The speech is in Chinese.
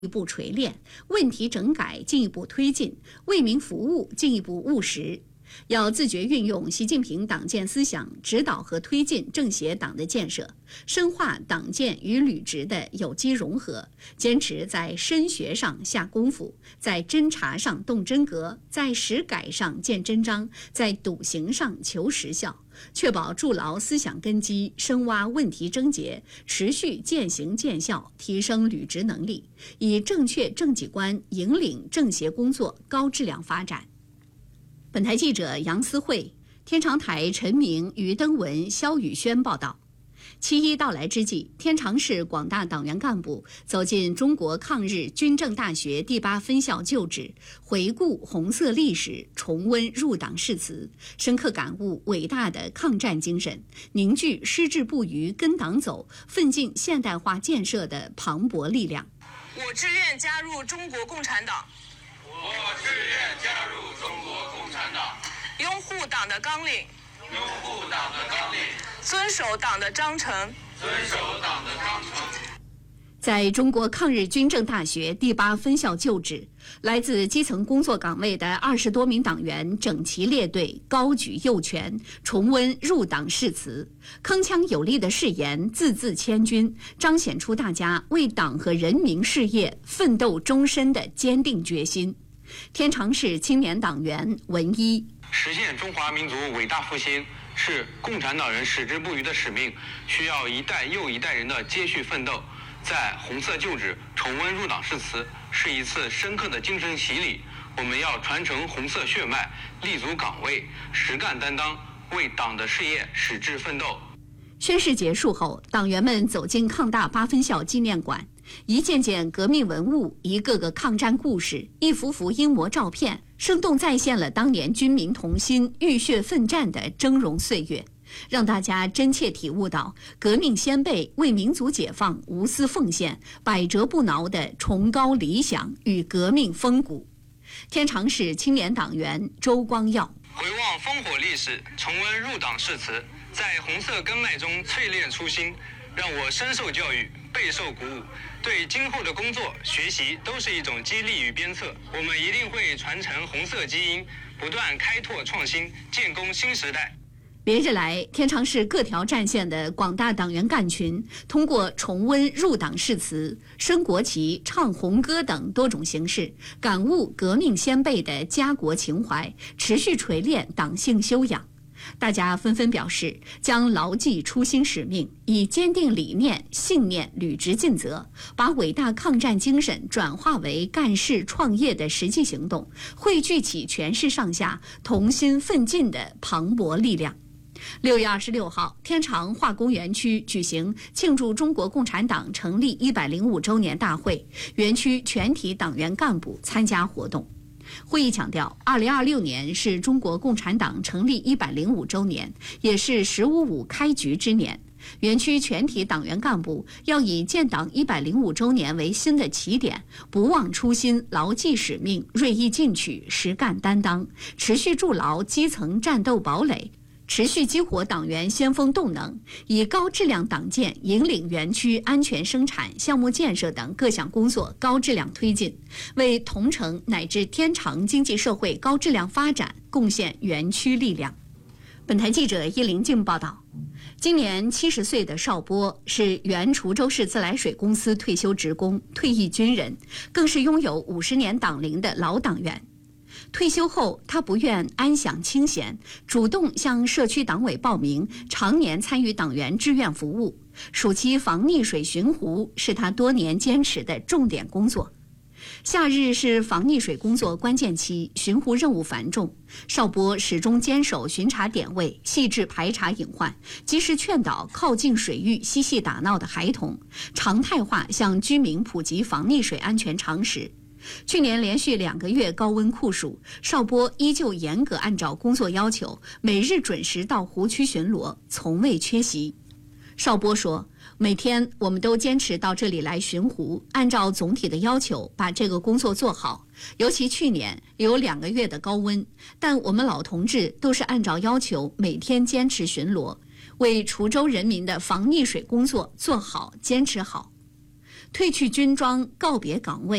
一步锤炼，问题整改进一步推进，为民服务进一步务实。要自觉运用习近平党建思想，指导和推进政协党的建设，深化党建与履职的有机融合，坚持在深学上下功夫，在侦查上动真格，在实改上见真章，在笃行上求实效，确保筑牢思想根基，深挖问题症结，持续见行见效，提升履职能力，以正确政绩观引领政协工作高质量发展。本台记者杨思慧，天长台陈明、于登文、肖宇轩报道。7·1到来之际，天长市广大党员干部走进中国抗日军政大学第8分校旧址，回顾红色历史，重温入党誓词，深刻感悟伟大的抗战精神，凝聚矢志不渝跟党走、奋进现代化建设的磅礴力量。 我志愿加入中国共产党。 我志愿加入中国共产党， 拥护党的纲领， 拥护党的纲领， 遵守党的章程， 遵守党的章程。 在中国抗日军政大学第8分校旧址，来自基层工作岗位的20多名党员整齐列队，高举右拳，重温入党誓词，铿锵有力的誓言字字千钧，彰显出大家为党和人民事业奋斗终身的坚定决心。天长市青年党员文一： 实现中华民族伟大复兴是共产党人矢志不渝的使命，需要一代又一代人的接续奋斗。在红色旧址重温入党誓词，是一次深刻的精神洗礼。我们要传承红色血脉，立足岗位，实干担当，为党的事业矢志奋斗。 宣誓结束后，党员们走进抗大8分校纪念馆，一件件革命文物，一个个抗战故事，一幅幅英模照片，生动再现了当年军民同心、浴血奋战的峥嵘岁月，让大家真切体悟到革命先辈为民族解放无私奉献、百折不挠的崇高理想与革命风骨。天长市青年党员周光耀： 回望烽火历史，重温入党誓词，在红色根脉中淬炼初心，让我深受教育，备受鼓舞。对今后的工作、学习都是一种激励与鞭策。我们一定会传承红色基因，不断开拓创新，建功新时代。 连日来，天长市各条战线的广大党员干群，通过重温入党誓词、升国旗、唱红歌等多种形式，感悟革命先辈的家国情怀，持续锤炼党性修养。大家纷纷表示，将牢记初心使命，以坚定理念、信念履职尽责，把伟大抗战精神转化为干事创业的实际行动，汇聚起全市上下同心奋进的磅礴力量。6月26号，天长化工园区举行庆祝中国共产党成立105周年大会，园区全体党员干部参加活动。会议强调，2026年是中国共产党成立105周年，也是“15·5”开局之年。园区全体党员干部要以建党105周年为新的起点，不忘初心，牢记使命，锐意进取，实干担当，持续筑牢基层战斗堡垒，持续激活党员先锋动能，以高质量党建引领园区安全生产、项目建设等各项工作高质量推进，为同城乃至天长经济社会高质量发展贡献园区力量。本台记者叶玲静报道，今年70岁的邵波是原滁州市自来水公司退休职工、退役军人，更是拥有50年党龄的老党员。退休后，他不愿安享清闲，主动向社区党委报名，常年参与党员志愿服务。暑期防溺水巡湖是他多年坚持的重点工作。夏日是防溺水工作关键期，巡湖任务繁重，邵波始终坚守巡查点位，细致排查隐患，及时劝导靠近水域嬉戏打闹的孩童，常态化向居民普及防溺水安全常识。去年连续2个月高温酷暑，邵波依旧严格按照工作要求，每日准时到湖区巡逻，从未缺席。邵波说，每天我们都坚持到这里来巡湖，按照总体的要求把这个工作做好。尤其去年有2个月的高温，但我们老同志都是按照要求每天坚持巡逻，为滁州人民的防溺水工作做好、坚持好。 褪去军装，告别岗位。